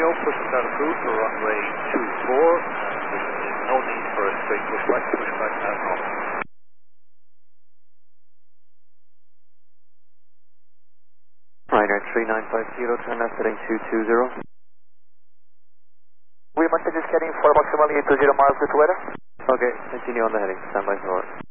push start approved for runway 24, and there is no need for a straight pushback as normal. Ryanair 3950, turn left heading 220. We must just heading for approximately 20 miles with weather. Okay, continue on the heading, stand by for